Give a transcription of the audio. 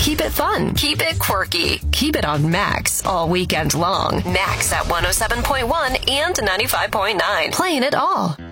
Keep it fun. Keep it quirky. Keep it on Max all weekend long. Max at 107.1 and 95.9. Playing it all.